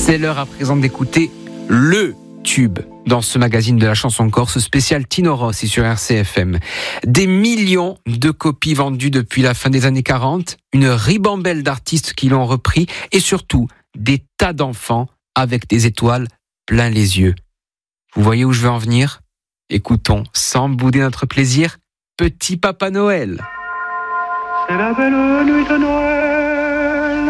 C'est l'heure à présent d'écouter le tube dans ce magazine de la chanson corse spécial Tino Rossi sur RCFM. Des millions de copies vendues depuis la fin des années 40, une ribambelle d'artistes qui l'ont repris et surtout des tas d'enfants avec des étoiles plein les yeux. Vous voyez où je veux en venir ? Écoutons, sans bouder notre plaisir, Petit Papa Noël. C'est la belle nuit de Noël.